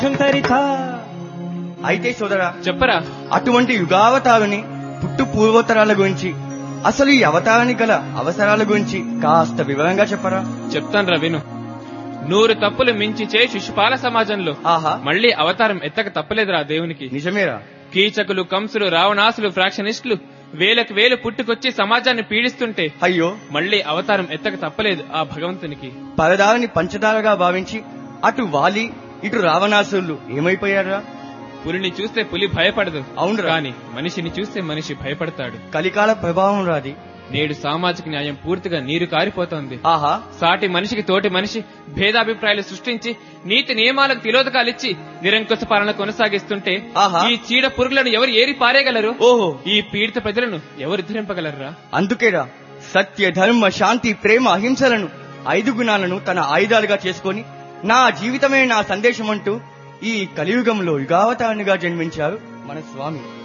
అయితే సోదరా చెప్పరా. అటువంటి యుగావతారుని పుట్టు పూర్వోత్తరాల గురించి, అసలు ఈ అవతారానికి గల అవసరాల గురించి కాస్త వివరంగా చెప్పరా. చెప్తాను విను. 100 తప్పులు మించి చే శిశుపాల సమాజంలో ఆహా, మళ్లీ అవతారం ఎత్తక తప్పలేదురా దేవునికి. నిజమేరా. కీచకులు, కంసులు, రావణాసులు, ఫ్రాక్షనిస్టులు వేలకు వేలు పుట్టుకొచ్చి సమాజాన్ని పీడిస్తుంటే అయ్యో, మళ్లీ అవతారం ఎత్తక తప్పలేదు ఆ భగవంతునికి. పరదారిని పంచదారగా భావించి అటు వాలి ఇటు రావణాసురులు ఏమైపోయారా. పులిని చూస్తే పులి భయపడదు, అవును కానీ మనిషిని చూస్తే మనిషి భయపడతాడు. కలికాల ప్రభావం రాది. నేడు సామాజిక న్యాయం పూర్తిగా నీరు కారిపోతోంది. ఆహా, సాటి మనిషికి తోటి మనిషి భేదాభిప్రాయాలు సృష్టించి నీతి నియమాలకు తిలోదకాలిచ్చి నిరంకుశ పాలన కొనసాగిస్తుంటే ఆహా, ఈ చీడ పురుగులను ఎవరు ఏరి పారేయగలరు? ఓహో, ఈ పీడిత ప్రజలను ఎవరు ధరింపగలరా? అందుకేరా సత్య, ధర్మ, శాంతి, ప్రేమ, అహింసలను 5 గుణాలను తన ఆయుధాలుగా చేసుకొని నా జీవితమే నా సందేశం అంటూ ఈ కలియుగంలో యుగావతారునిగా జన్మించారు మన స్వామి.